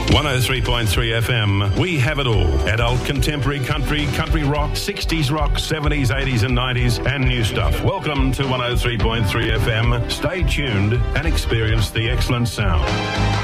103.3 FM. We have it all. Adult, contemporary, country rock, 60s rock, 70s, 80s and 90s and new stuff. Welcome to 103.3 FM. Stay tuned and experience the excellent sound.